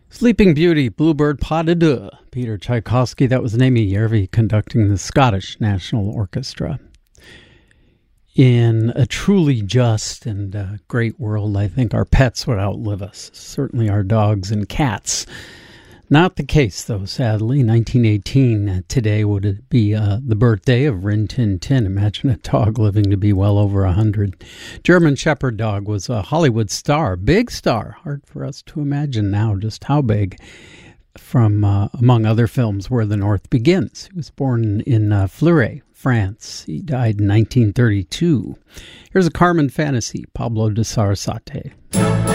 Sleeping Beauty, Bluebird Pas de Deux, Peter Tchaikovsky. That was Amy Järvi conducting the Scottish National Orchestra. In a truly just and great world, I think our pets would outlive us, certainly our dogs and cats. Not the case, though, sadly. 1918, today would be the birthday of Rin Tin Tin. Imagine a dog living to be well over 100. German Shepherd dog was a Hollywood star, big star. Hard for us to imagine now just how big. From, among other films, Where the North Begins. He was born in Fleury, France. He died in 1932. Here's a Carmen fantasy, Pablo de Sarasate.